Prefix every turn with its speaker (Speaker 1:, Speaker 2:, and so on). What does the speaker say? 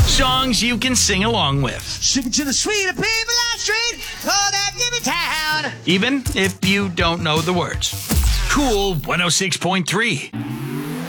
Speaker 1: Songs you can sing along with.
Speaker 2: Ship it to the sweet people on the street. Oh, that give me town.
Speaker 1: Even if you don't know the words. Cool 106.3.